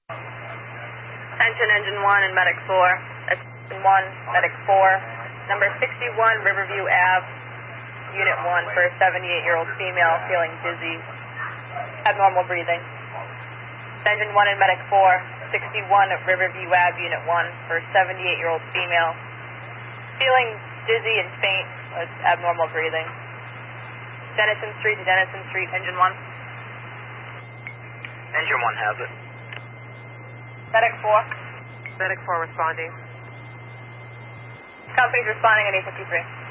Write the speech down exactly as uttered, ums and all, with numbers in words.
Attention Engine one and Medic four. Engine one, Medic four. Number sixty-one Riverview Ave, Unit one for a seventy-eight-year-old female feeling dizzy, abnormal breathing. Engine one and Medic four, sixty-one Riverview Ave, Unit one for a seventy-eight-year-old female feeling dizzy and faint with abnormal breathing. Denison Street to Denison Street, Engine one. Engine one has it. Medic four. Medic four responding. Company's responding at eight fifty-three.